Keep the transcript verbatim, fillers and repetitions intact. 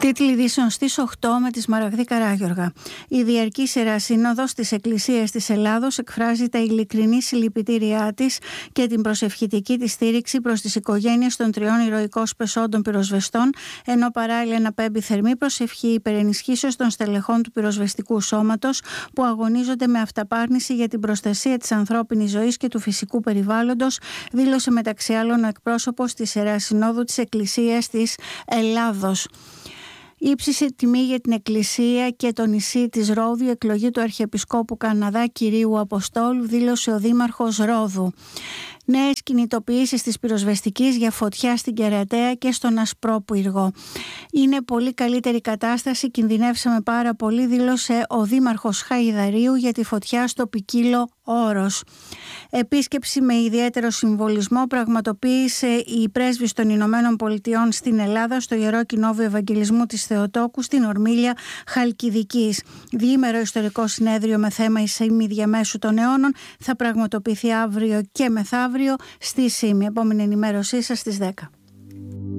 Τίτλοι ειδήσεων στις οκτώ με τη Σμαραγδή Καράγιοργα. Η Διαρκής Ιερασύνοδος της Εκκλησίας της Ελλάδος εκφράζει τα ειλικρινή συλληπιτήριά της και την προσευχητική της στήριξη προς τις οικογένειες των τριών ηρωικώς πεσόντων πυροσβεστών, ενώ παράλληλα αναπέμπει θερμή προσευχή υπερενισχύσεως των στελεχών του πυροσβεστικού σώματος που αγωνίζονται με αυταπάρνηση για την προστασία της ανθρώπινης ζωής και του φυσικού περιβάλλοντος, δήλωσε μεταξύ άλλων ο εκπρόσωπος της Ιερασυνόδου της Εκκλησίας της Ελλάδος. Ήψησε τιμή για την Εκκλησία και το νησί της Ρόδου η εκλογή του Αρχιεπισκόπου Καναδά Κυρίου Αποστόλου, δήλωσε ο Δήμαρχος Ρόδου. Νέες κινητοποιήσεις της πυροσβεστικής για φωτιά στην Κερατέα και στον Ασπρόπυργο. Είναι πολύ καλύτερη κατάσταση, κινδυνεύσαμε πάρα πολύ, δήλωσε ο Δήμαρχος Χαϊδαρίου για τη φωτιά στο Ποικίλο Όρος. Επίσκεψη με ιδιαίτερο συμβολισμό πραγματοποίησε η πρέσβης των Ηνωμένων Πολιτειών στην Ελλάδα στο Ιερό Κοινόβιο Ευαγγελισμού της Θεοτόκου στην Ορμίλια Χαλκιδικής. Διήμερο ιστορικό συνέδριο με θέμα η Σήμη Διαμέσου των Αιώνων θα πραγματοποιηθεί αύριο και μεθαύριο στη Σήμη. Επόμενη ενημέρωσή σας στις δέκα.